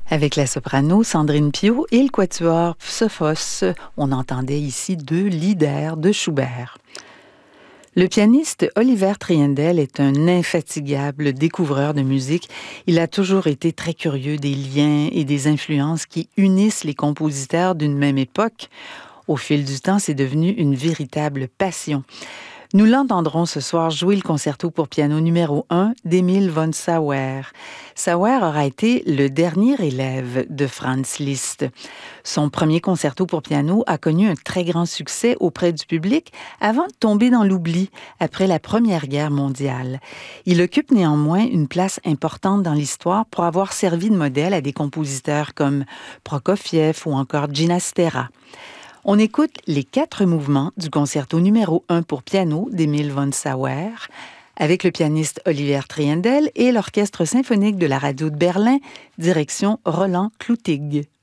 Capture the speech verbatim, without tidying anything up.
Avec la soprano Sandrine Piau et le quatuor Psophos, on entendait ici deux leaders de Schubert. Le pianiste Oliver Triendel est un infatigable découvreur de musique. Il a toujours été très curieux des liens et des influences qui unissent les compositeurs d'une même époque. Au fil du temps, c'est devenu une véritable passion. Nous l'entendrons ce soir jouer le concerto pour piano numéro un d'Emil von Sauer. Sauer aura été le dernier élève de Franz Liszt. Son premier concerto pour piano a connu un très grand succès auprès du public avant de tomber dans l'oubli après la Première Guerre mondiale. Il occupe néanmoins une place importante dans l'histoire pour avoir servi de modèle à des compositeurs comme Prokofiev ou encore Ginastera. On écoute les quatre mouvements du concerto numéro un pour piano d'Emil von Sauer avec le pianiste Oliver Triendel et l'Orchestre symphonique de la radio de Berlin, direction Roland Cloutig.